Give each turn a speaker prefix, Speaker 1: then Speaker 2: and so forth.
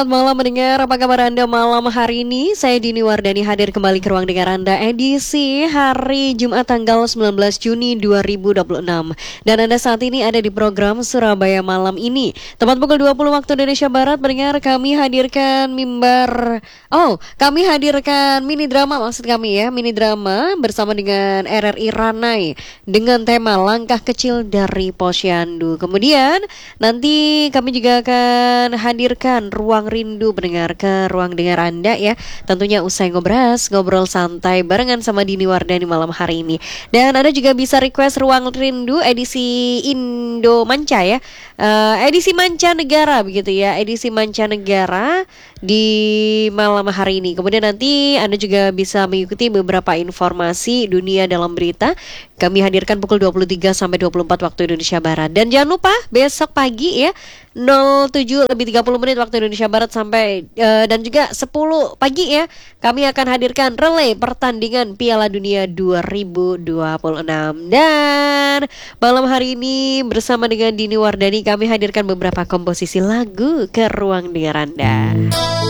Speaker 1: Selamat malam mendengar, apa kabar Anda malam hari ini? Saya Dini Wardani hadir kembali ke ruang dengar Anda edisi hari Jumat tanggal 19 Juni 2026. Dan Anda saat ini ada di program Surabaya Malam ini. Tepat pukul 20 waktu Indonesia Barat mendengar kami hadirkan kami hadirkan mini drama mini drama bersama dengan RRI Ranai dengan tema Langkah Kecil dari Posyandu. Kemudian nanti kami juga akan hadirkan Ruang Rindu mendengar ke ruang dengar Anda ya. Tentunya usai ngobrol santai barengan sama Dini Wardani malam hari ini. Dan Anda juga bisa request Ruang Rindu edisi Indo Manca ya. Edisi mancanegara begitu ya. Edisi mancanegara di malam hari ini. Kemudian nanti Anda juga bisa mengikuti beberapa informasi dunia dalam berita. Kami hadirkan pukul 23 sampai 24 waktu Indonesia Barat. Dan jangan lupa besok pagi ya 07:30 waktu Indonesia Barat sampai dan juga 10 pagi ya kami akan hadirkan relay pertandingan Piala Dunia 2026. Dan malam hari ini bersama dengan Dini Wardani kami hadirkan beberapa komposisi lagu ke ruang dengar Anda.